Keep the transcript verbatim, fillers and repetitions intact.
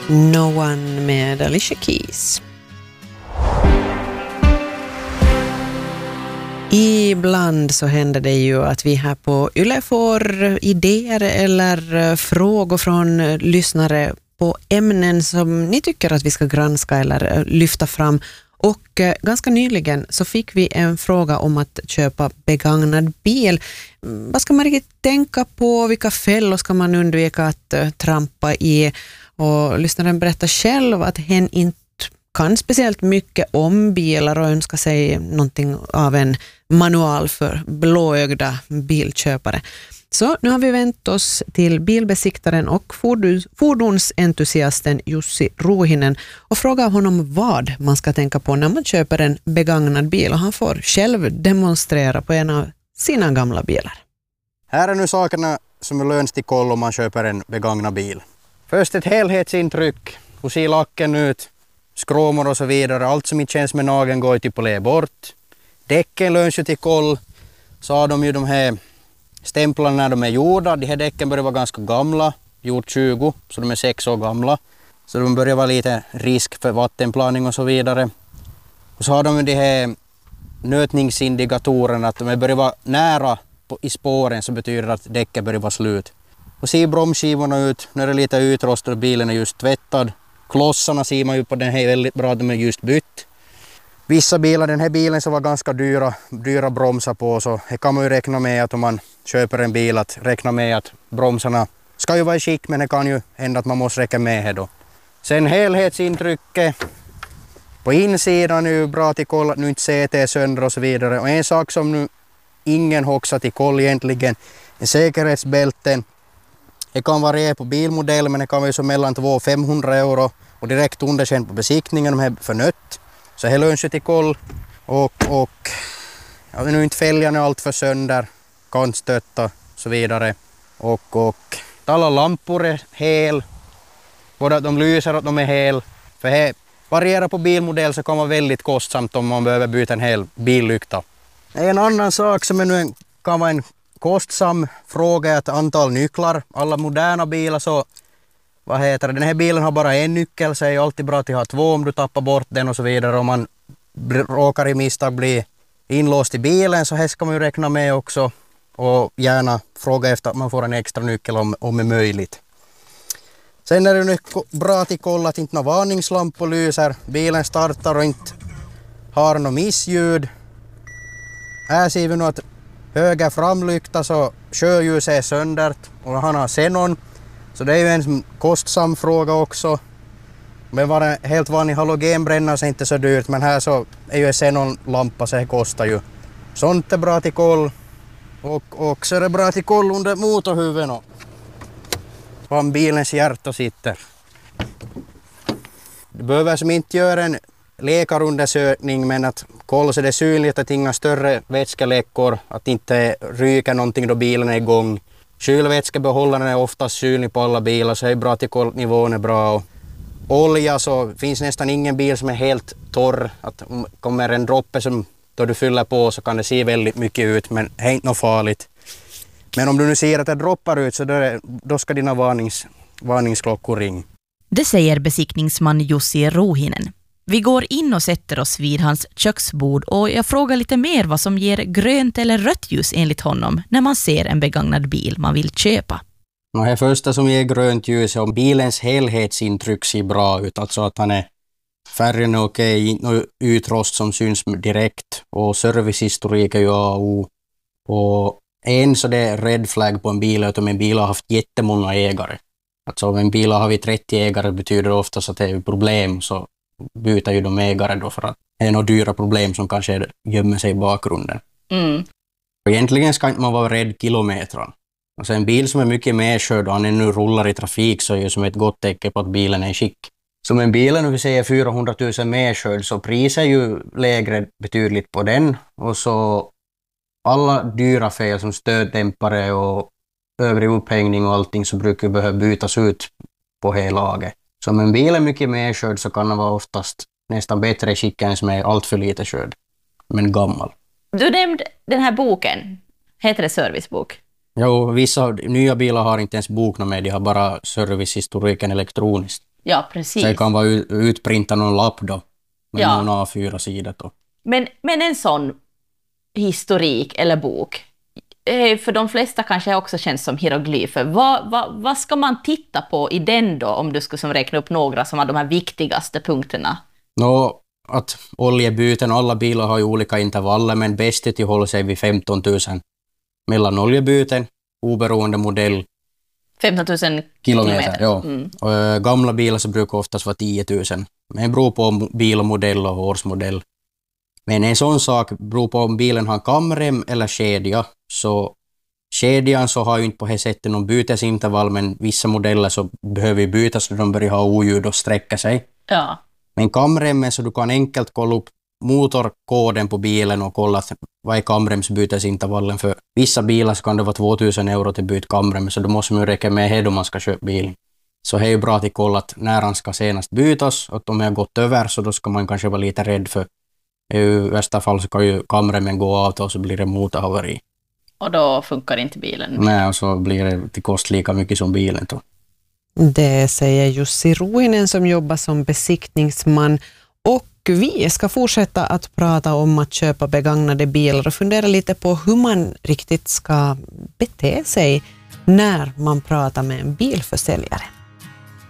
No One med Alicia Keys. Ibland så händer det ju att vi här på Yle får idéer eller frågor från lyssnare på ämnen som ni tycker att vi ska granska eller lyfta fram. Och ganska nyligen så fick vi en fråga om att köpa begagnad bil. Vad ska man riktigt tänka på? Vilka fällor ska man undvika att trampa i? Och lyssnaren berättar själv att hen inte kan speciellt mycket om bilar och önskar sig någonting av en manual för blåögda bilköpare. Så nu har vi vänt oss till bilbesiktaren och fordonsentusiasten Jussi Ruuhinen och frågar honom vad man ska tänka på när man köper en begagnad bil, och han får själv demonstrera på en av sina gamla bilar. Här är nu sakerna som är löns till koll om man köper en begagnad bil. Först ett helhetsintryck. Hur ser lacken ut? Skråmor och så vidare. Allt som inte känns med nageln går typ att le bort. Däcken löns ju till koll. Så har de ju de här stämplarna när de är gjorda. De här däcken börjar vara ganska gamla. Gjort tjugo, så de är sex år gamla. Så de börjar vara lite risk för vattenplaning och så vidare. Och så har de ju de här nötningsindikatorerna. Att de börjar vara nära på, i spåren, så betyder det att däcken börjar vara slut. Och ser bromsskivorna ut. Nu är det lite utrostad och bilen är just tvättad. Klossarna ser man ju på den här väldigt bra, de är just bytt. Vissa bilar, den här bilen så var ganska dyra, dyra bromsar på, så det kan man ju räkna med att om man köper en bil att räkna med att bromsarna ska ju vara i skick, men det kan ju hända att man måste räcka med det då. Sen helhetsintrycket på insidan är ju bra till koll att nu inte C T är sönder och så vidare. Och en sak som nu ingen hoxar till koll egentligen är säkerhetsbälten. Det kan variera på bilmodell, men det kan vara så mellan två och femhundra euro och direkt underkänt på besiktningen om det är för nött. Så det löns ju till koll och, och ja, nu är inte fälgarna allt för sönder, kantstötta och så vidare. Och, och alla lampor är hel, både att de lyser och att de är hel. För det varierar på bilmodell så kan vara väldigt kostsamt om man behöver byta en hel billykta. En annan sak som är nu kan vara en kostsam fråga är ett antal nycklar. Alla moderna bilar så, vad heter det, den här bilen har bara en nyckel, så är det alltid bra att ha två om du tappar bort den och så vidare. Om man råkar i misstag bli inlåst i bilen, så här ska man ju räkna med också. Och gärna fråga efter att man får en extra nyckel om, om det är möjligt. Sen är det nu bra att kolla att inte några varningslampor lyser. Bilen startar och inte har något missljud. Här ser vi nu att höger framlykta så körljuset är söndert och han har xenon. Så det är ju en kostsam fråga också. Men var en helt vanlig halogenbrännare så är inte så dyrt, men här så är ju en xenonlampa, så det kostar ju. Sånt är bra till koll. Och, och så är det bra till koll under motorhuven och var bilens hjärta sitter. Du behöver som inte göra en läkarundersökning, men att kolla så det är synligt att inga större vätskeläckor, att inte ryker någonting då bilen är igång. Kylvätskebehållaren är oftast synlig på alla bilar, så det är bra att nivån är bra. Och olja så finns nästan ingen bil som är helt torr. Att kommer en droppe som då du fyller på så kan det se väldigt mycket ut, men det är inte något farligt. Men om du nu ser att det droppar ut så då, är, då ska dina varnings, varningsklockor ringa. Det säger besiktningsman Jussi Ruuhinen. Vi går in och sätter oss vid hans köksbord och jag frågar lite mer vad som ger grönt eller rött ljus enligt honom när man ser en begagnad bil man vill köpa. Det första som ger grönt ljus är om bilens helhetsintryck ser bra ut, alltså att han är färgen är okej, inte någon utrost som syns direkt, och servicehistorik är ju A och O. Och en så det är red flag på en bil är att om en bil har haft jättemånga ägare. Alltså om en bil har haft trettio ägare betyder det oftast att det är problem, så byter ju de ägare då för att det är några dyra problem som kanske gömmer sig i bakgrunden. Mm. Och egentligen ska inte man vara rädd kilometrar. Alltså en bil som är mycket medkörd och han ännu rullar i trafik så är det som ett gott tecken på att bilen är i skick. Som en bil, nu vi säger fyrahundratusen medkörd, så priset är ju lägre betydligt på den. Och så alla dyra fel som stöddämpare och övrig upphängning och allting så brukar behöva bytas ut på hela laget. Så om en bil är mycket medkörd så kan den vara oftast nästan bättre i skick än som är allt för lite körd, men gammal. Du nämnde den här boken. Heter det servicebok? Jo, vissa nya bilar har inte ens bok med, de har bara servicehistoriken elektroniskt. Ja, precis. Så det kan vara ut, utprinta någon lapp då, med Ja. någon A fyra-sida då. Men, men en sån historik eller bok, eh, för de flesta kanske också känns som hieroglyfer. Vad, vad, vad ska man titta på i den då, om du skulle som räkna upp några som har de här viktigaste punkterna? Nå, att oljebyten, alla bilar har ju olika intervaller, men bäst att hålla sig vid femton tusen mellan oljebyten, oberoende modell. femton tusen Kilometer, kilometer. ja. Mm. Och, äh, gamla bilar så brukar oftast vara tio tusen. Men det beror på mo- bil och modell och årsmodell. Men en sån sak beror på om bilen har kamrem eller kedja. Så kedjan så har ju inte på det sättet någon bytesintervall, men vissa modeller så behöver ju bytas så de börjar ha oljud och sträcka sig. Ja. Men kamremmen så du kan enkelt kolla upp motorkoden på bilen och kolla att vad är kamremsbytesintervallen. För vissa bilar så kan det vara tvåtusen euro till byt kamrem, så då måste man ju räcka med det då man ska köpa bilen. Så det är ju bra att kolla att när han ska senast bytas, och om jag har gått över så då ska man kanske vara lite rädd, för i värsta fall så kan ju kamremmen gå av och så blir det motorhaveri. Och då funkar inte bilen. Nej, och så blir det till kost lika mycket som bilen då. Det säger Jussi Ruhinen som jobbar som besiktningsman, och vi ska fortsätta att prata om att köpa begagnade bilar och fundera lite på hur man riktigt ska bete sig när man pratar med en bilförsäljare.